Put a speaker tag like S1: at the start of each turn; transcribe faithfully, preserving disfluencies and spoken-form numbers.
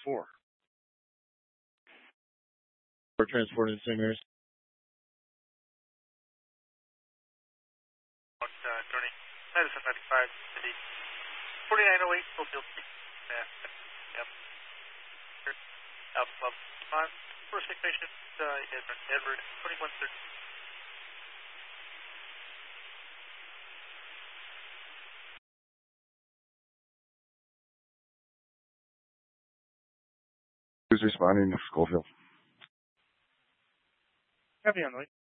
S1: four. We're transporting singers.
S2: Uh, turning Madison ninety-five, City forty-nine oh eight, Schofield Street. Yeah. Yep. Here. Alpha Club five. First station, uh, Edward, Edward twenty-one thirty.
S1: Who's responding to Schofield?
S2: Heavy on the way.